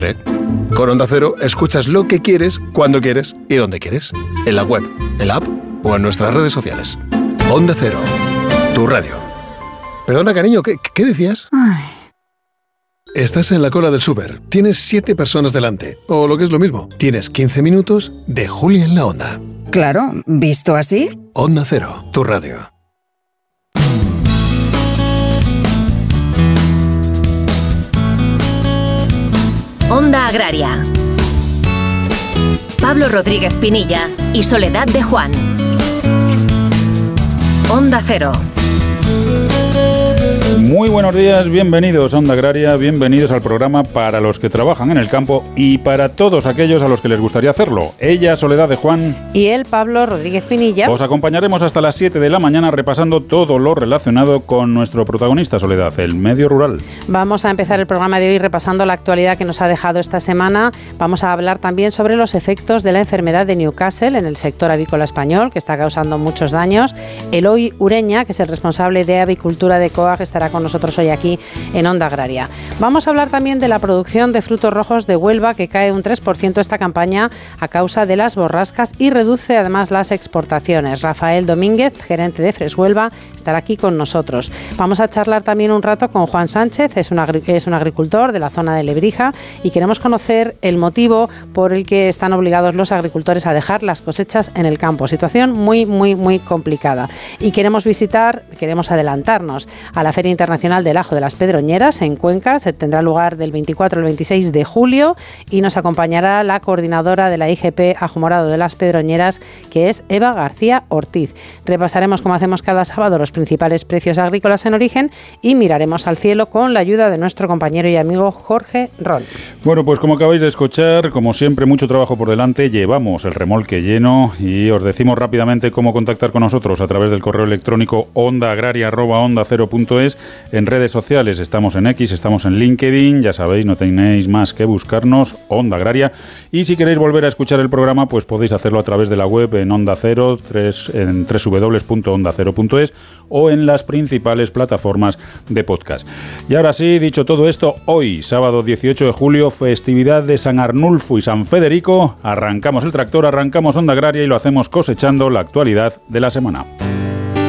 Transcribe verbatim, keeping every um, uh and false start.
¿Eh? Con Onda Cero escuchas lo que quieres, cuando quieres y donde quieres. En la web, en la app o en nuestras redes sociales. Onda Cero, tu radio. Perdona, cariño, ¿qué, qué decías? Ay. Estás en la cola del súper. Tienes siete personas delante. O lo que es lo mismo, tienes quince minutos de Julia en la Onda. Claro, ¿visto así? Onda Cero, tu radio. Onda Agraria. Pablo Rodríguez Pinilla y Soledad de Juan. Onda Cero. Muy buenos días, bienvenidos a Onda Agraria, bienvenidos al programa para los que trabajan en el campo y para todos aquellos a los que les gustaría hacerlo. Ella, Soledad de Juan. Y él, Pablo Rodríguez Pinilla. Os acompañaremos hasta las siete de la mañana repasando todo lo relacionado con nuestro protagonista, Soledad, el medio rural. Vamos a empezar el programa de hoy repasando la actualidad que nos ha dejado esta semana. Vamos a hablar también sobre los efectos de la enfermedad de Newcastle en el sector avícola español, que está causando muchos daños. Eloy Ureña, que es el responsable de avicultura de COAG, estará con nosotros hoy aquí en Onda Agraria. Vamos a hablar también de la producción de frutos rojos de Huelva, que cae un tres por ciento esta campaña a causa de las borrascas y reduce además las exportaciones. Rafael Domínguez, gerente de Fresh Huelva, estará aquí con nosotros. Vamos a charlar también un rato con Juan Sánchez, es un, agri- es un agricultor de la zona de Lebrija y queremos conocer el motivo por el que están obligados los agricultores a dejar las cosechas en el campo. Situación muy, muy, muy complicada. Y queremos visitar, queremos adelantarnos a la Feria Internacional del Ajo de las Pedroñeras en Cuenca. Se tendrá lugar del veinticuatro al veintiséis de julio y nos acompañará la coordinadora de la I G P Ajo Morado de las Pedroñeras, que es Eva García Ortiz. Repasaremos, como hacemos cada sábado, los principales precios agrícolas en origen y miraremos al cielo con la ayuda de nuestro compañero y amigo Jorge Ron. Bueno, pues como acabáis de escuchar, como siempre, mucho trabajo por delante. Llevamos el remolque lleno y os decimos rápidamente cómo contactar con nosotros a través del correo electrónico ondaagraria arroba onda cero punto es. En redes sociales estamos en X, estamos en LinkedIn, ya sabéis, no tenéis más que buscarnos, Onda Agraria. Y si queréis volver a escuchar el programa, pues podéis hacerlo a través de la web en Onda Cero, en doble u doble u doble u punto onda cero punto es o en las principales plataformas de podcast. Y ahora sí, dicho todo esto, hoy, sábado dieciocho de julio, festividad de San Arnulfo y San Federico, arrancamos el tractor, arrancamos Onda Agraria y lo hacemos cosechando la actualidad de la semana.